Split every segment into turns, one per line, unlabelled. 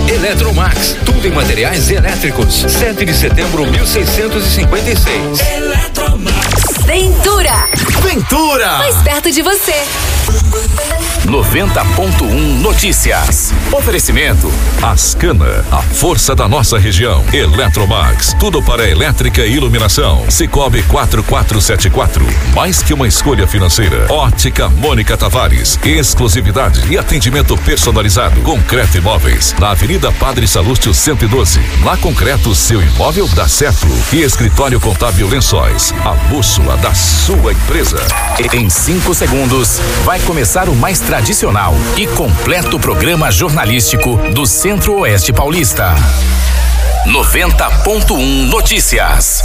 Eletromax, tudo em materiais elétricos. 7 de setembro, 1656.
Eletromax. Ventura. Mais perto de você.
90.1 Notícias. Oferecimento.
Ascana, a força da nossa região. Eletromax, tudo para elétrica e iluminação. Cicobi 4474. Mais que uma escolha financeira. Ótica Mônica Tavares. Exclusividade e atendimento personalizado. Concreto Imóveis. Na Avenida Padre Salúcio 112. Na Concreto, seu imóvel dá certo. E Escritório Contábil Lençóis. A bússola da sua empresa.
Em 5 segundos, vai começar o mais tradicional e completo programa jornalístico do Centro-Oeste Paulista. 90.1 Notícias.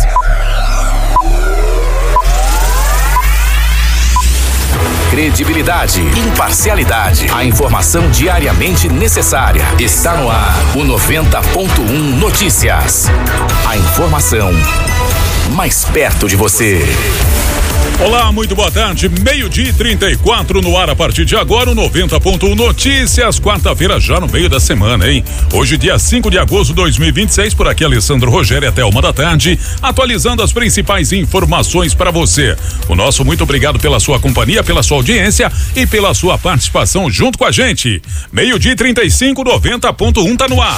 Credibilidade, imparcialidade, a informação diariamente necessária. Está no ar o 90.1 Notícias. A informação mais perto de você.
Olá, muito boa tarde, 12:34 no ar a partir de agora, o 90.1 Notícias, quarta-feira já no meio da semana, hein? Hoje, dia 5 de agosto de 2026, por aqui Alessandro Rogério até 1h, atualizando as principais informações para você. O nosso muito obrigado pela sua companhia, pela sua audiência e pela sua participação junto com a gente. 12:35, 90.1 tá no ar.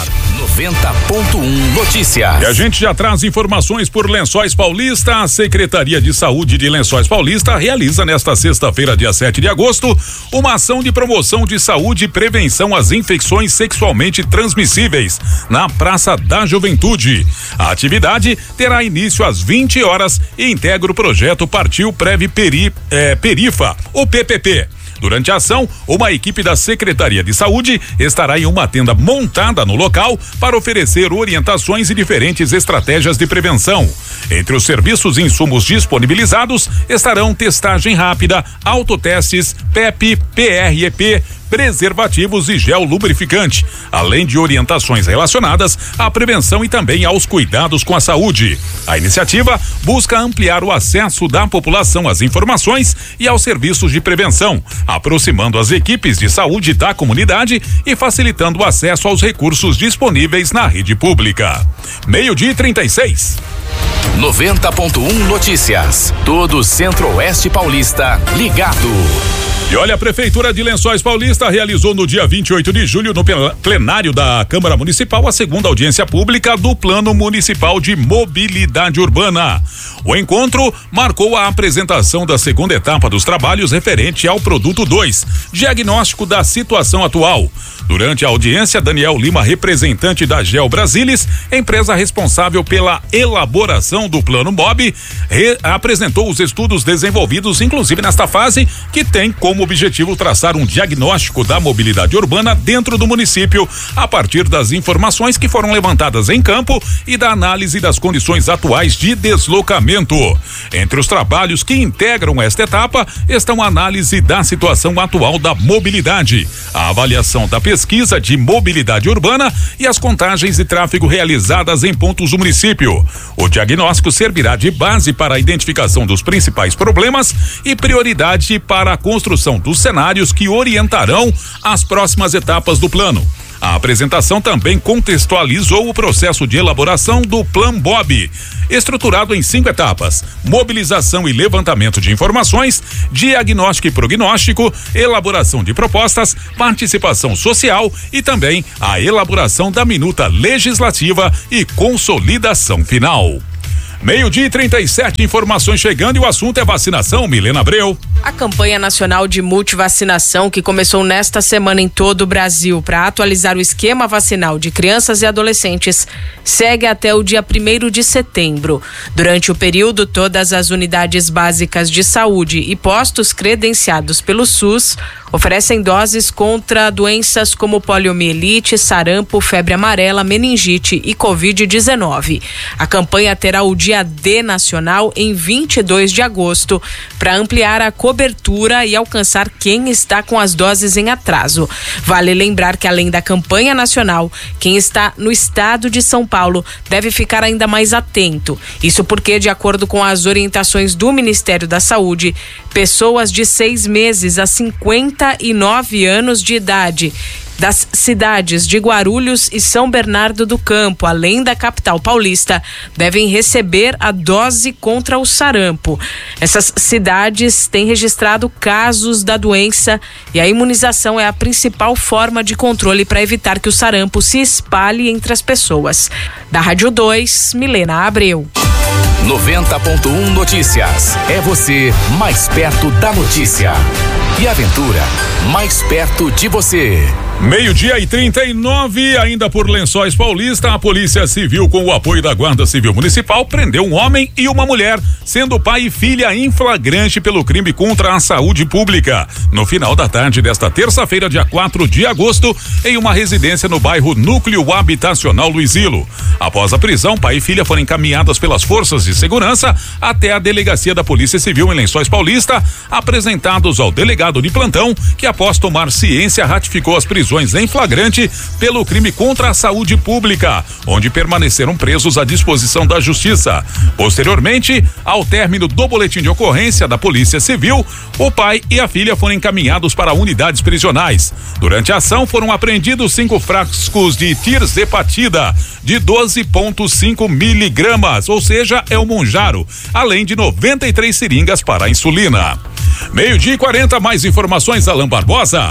90.1 Notícias.
E a gente já traz informações por Lençóis Paulista. A Secretaria de Saúde de Lençóis Paulista realiza nesta sexta-feira, dia 7 de agosto, uma ação de promoção de saúde e prevenção às infecções sexualmente transmissíveis na Praça da Juventude. A atividade terá início às 20 horas e integra o projeto Partiu Prev Perifa, o PPP. Durante a ação, uma equipe da Secretaria de Saúde estará em uma tenda montada no local para oferecer orientações e diferentes estratégias de prevenção. Entre os serviços e insumos disponibilizados estarão testagem rápida, autotestes, PEP, PREP, preservativos e gel lubrificante, além de orientações relacionadas à prevenção e também aos cuidados com a saúde. A iniciativa busca ampliar o acesso da população às informações e aos serviços de prevenção, aproximando as equipes de saúde da comunidade e facilitando o acesso aos recursos disponíveis na rede pública. 12:36.
90.1 Notícias. Todo o Centro-Oeste Paulista ligado.
E olha, a Prefeitura de Lençóis Paulista realizou no dia 28 de julho, no plenário da Câmara Municipal, a segunda audiência pública do Plano Municipal de Mobilidade Urbana. O encontro marcou a apresentação da segunda etapa dos trabalhos referente ao Produto 2, diagnóstico da situação atual. Durante a audiência, Daniel Lima, representante da Gel Brasilis, empresa responsável pela elaboração do Plano MOB, apresentou os estudos desenvolvidos, inclusive nesta fase, que tem como objetivo traçar um diagnóstico da mobilidade urbana dentro do município, a partir das informações que foram levantadas em campo e da análise das condições atuais de deslocamento. Entre os trabalhos que integram esta etapa estão a análise da situação atual da mobilidade, a avaliação da pesquisa de mobilidade urbana e as contagens de tráfego realizadas em pontos do município. O diagnóstico servirá de base para a identificação dos principais problemas e prioridade para a construção dos cenários que orientarão as próximas etapas do plano. A apresentação também contextualizou o processo de elaboração do Plano MOB, estruturado em 5 etapas: mobilização e levantamento de informações, diagnóstico e prognóstico, elaboração de propostas, participação social e também a elaboração da minuta legislativa e consolidação final. 12:37, informações chegando e o assunto é vacinação. Milena Abreu.
A campanha nacional de multivacinação, que começou nesta semana em todo o Brasil para atualizar o esquema vacinal de crianças e adolescentes, segue até o dia 1º de setembro. Durante o período, todas as unidades básicas de saúde e postos credenciados pelo SUS oferecem doses contra doenças como poliomielite, sarampo, febre amarela, meningite e Covid-19. A campanha terá o dia D nacional em 22 de agosto para ampliar a cobertura e alcançar quem está com as doses em atraso. Vale lembrar que, além da campanha nacional, quem está no estado de São Paulo deve ficar ainda mais atento. Isso porque, de acordo com as orientações do Ministério da Saúde, pessoas de 6 meses a 50 39 anos de idade, das cidades de Guarulhos e São Bernardo do Campo, além da capital paulista, devem receber a dose contra o sarampo. Essas cidades têm registrado casos da doença e a imunização é a principal forma de controle para evitar que o sarampo se espalhe entre as pessoas. Da Rádio 2, Milena Abreu.
90.1 Notícias. É você mais perto da notícia. E Aventura, mais perto de você.
12:39, ainda por Lençóis Paulista, a Polícia Civil, com o apoio da Guarda Civil Municipal, prendeu um homem e uma mulher, sendo pai e filha em flagrante pelo crime contra a saúde pública. No final da tarde desta terça-feira, dia 4 de agosto, em uma residência no bairro Núcleo Habitacional Luizilo. Após a prisão, pai e filha foram encaminhadas pelas forças de segurança até a delegacia da Polícia Civil em Lençóis Paulista, apresentados ao delegado de plantão, que após tomar ciência ratificou as prisões em flagrante pelo crime contra a saúde pública, onde permaneceram presos à disposição da Justiça. Posteriormente, ao término do boletim de ocorrência da Polícia Civil, o pai e a filha foram encaminhados para unidades prisionais. Durante a ação, foram apreendidos 5 frascos de tirzepatida de 12,5 miligramas, ou seja, é o Monjaro, além de 93 seringas para a insulina. 12:40, mais informações, Alain Barbosa.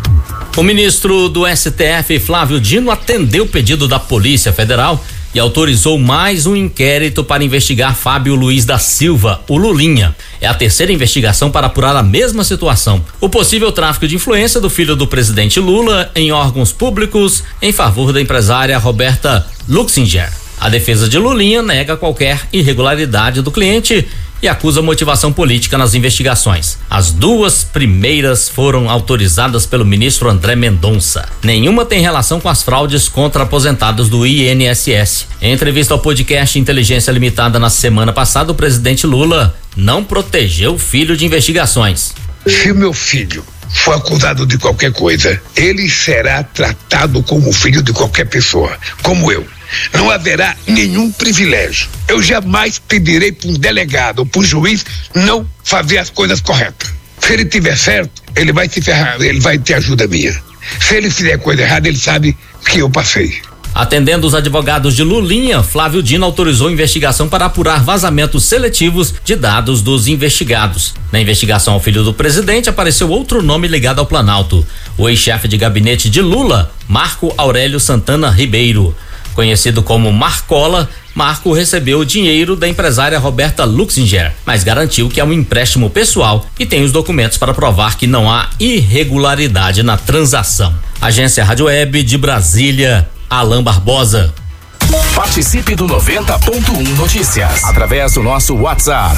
O ministro do STF, Flávio Dino, atendeu o pedido da Polícia Federal e autorizou mais um inquérito para investigar Fábio Luiz da Silva, o Lulinha. É a terceira investigação para apurar a mesma situação: o possível tráfico de influência do filho do presidente Lula em órgãos públicos em favor da empresária Roberta Luxinger. A defesa de Lulinha nega qualquer irregularidade do cliente e acusa motivação política nas investigações. As 2 primeiras foram autorizadas pelo ministro André Mendonça. Nenhuma tem relação com as fraudes contra aposentados do INSS. Em entrevista ao podcast Inteligência Limitada na semana passada, o presidente Lula não protegeu o filho de investigações.
Se o meu filho for acusado de qualquer coisa, ele será tratado como filho de qualquer pessoa, como eu. Não haverá nenhum privilégio. Eu jamais pedirei para um delegado ou para um juiz não fazer as coisas corretas. Se ele tiver certo, ele vai se ferrar, ele vai ter ajuda minha. Se ele fizer coisa errada, ele sabe que eu passei.
Atendendo os advogados de Lulinha, Flávio Dino autorizou investigação para apurar vazamentos seletivos de dados dos investigados. Na investigação ao filho do presidente, apareceu outro nome ligado ao Planalto: o ex-chefe de gabinete de Lula, Marco Aurélio Santana Ribeiro. Conhecido como Marcola, Marco recebeu o dinheiro da empresária Roberta Luxinger, mas garantiu que é um empréstimo pessoal e tem os documentos para provar que não há irregularidade na transação. Agência Rádio Web de Brasília, Alain Barbosa.
Participe do 90.1 Notícias através do nosso WhatsApp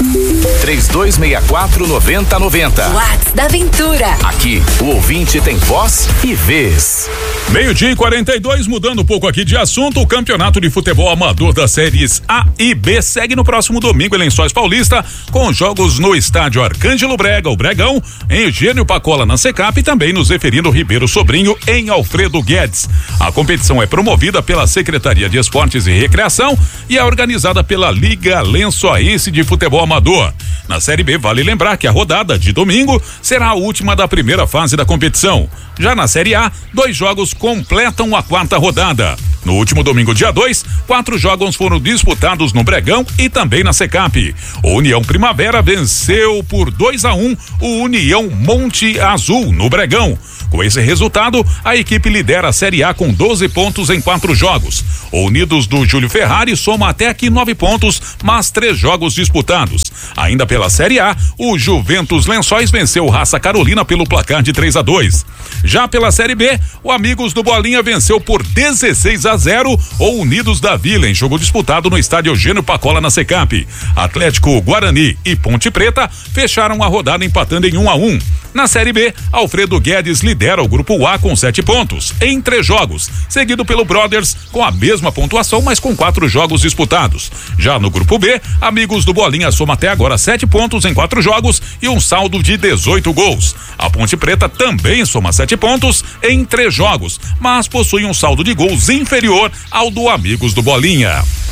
3264-9090.
WhatsApp da Aventura.
Aqui o ouvinte tem voz e vez.
12:42, mudando um pouco aqui de assunto, o campeonato de futebol amador das séries A e B segue no próximo domingo em Lençóis Paulista, com jogos no estádio Arcângelo Brega, o Bregão, em Eugênio Pacola na Secap e também no Zeferino Ribeiro Sobrinho em Alfredo Guedes. A competição é promovida pela Secretaria de Esportes e Recreação e é organizada pela Liga Lençoense de Futebol Amador. Na Série B, vale lembrar que a rodada de domingo será a última da primeira fase da competição. Já na Série A, 2 jogos completam a 4ª rodada. No último domingo, dia 2, 4 jogos foram disputados no Bregão e também na Secap. O União Primavera venceu por 2-1 o União Monte Azul no Bregão. Com esse resultado, a equipe lidera a Série A com 12 pontos em 4 jogos. O Unidos do Júlio Ferrari soma até aqui 9 pontos, mas 3 jogos disputados. Ainda pela Série A, o Juventus Lençóis venceu o Raça Carolina pelo placar de 3-2. Já pela Série B, o Amigos do Bolinha venceu por 16-0 o Unidos da Vila, em jogo disputado no estádio Eugênio Pacola na Secap. Atlético, Guarani e Ponte Preta fecharam a rodada empatando em 1-1. Na Série B, Alfredo Guedes lidera o grupo A com 7 pontos em 3 jogos, seguido pelo Brothers com a mesma pontuação, mas com 4 jogos disputados. Já no grupo B, Amigos do Bolinha soma até agora 7 pontos em 4 jogos e um saldo de 18 gols. A Ponte Preta também soma 7 pontos em 3 jogos, mas possui um saldo de gols inferior ao do Amigos do Bolinha.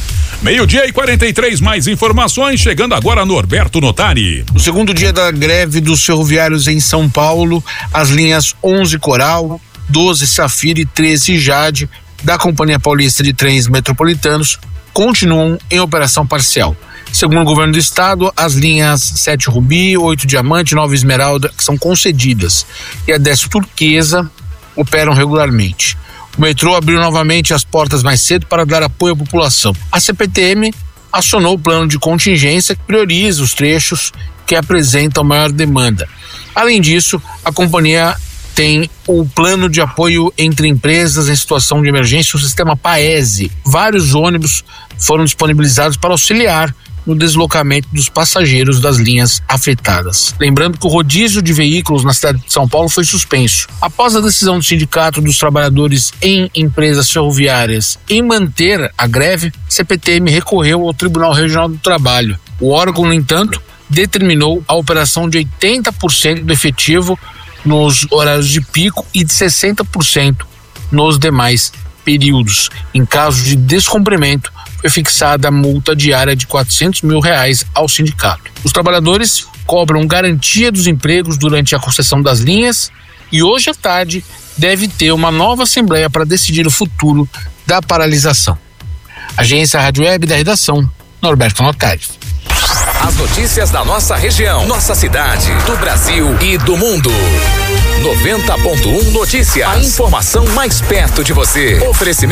Meio-dia e 43, mais informações, chegando agora Norberto Notari.
No segundo dia da greve dos ferroviários em São Paulo, as linhas 11 Coral, 12 Safira e 13 Jade da Companhia Paulista de Trens Metropolitanos continuam em operação parcial. Segundo o governo do estado, as linhas 7 Rubi, 8 Diamante e 9 Esmeralda, que são concedidas, e a 10 Turquesa operam regularmente. O metrô abriu novamente as portas mais cedo para dar apoio à população. A CPTM acionou o plano de contingência que prioriza os trechos que apresentam maior demanda. Além disso, a companhia tem o plano de apoio entre empresas em situação de emergência, o sistema PAESE. Vários ônibus foram disponibilizados para auxiliar no deslocamento dos passageiros das linhas afetadas. Lembrando que o rodízio de veículos na cidade de São Paulo foi suspenso. Após a decisão do Sindicato dos Trabalhadores em Empresas Ferroviárias em manter a greve, CPTM recorreu ao Tribunal Regional do Trabalho. O órgão, no entanto, determinou a operação de 80% do efetivo nos horários de pico e de 60% nos demais períodos. Em caso de descumprimento, foi fixada a multa diária de R$400 mil ao sindicato. Os trabalhadores cobram garantia dos empregos durante a concessão das linhas e hoje à tarde deve ter uma nova assembleia para decidir o futuro da paralisação. Agência Rádio Web da redação, Norberto Notari.
As notícias da nossa região, nossa cidade, do Brasil e do mundo. 90.1 Notícias. A informação mais perto de você. Oferecimento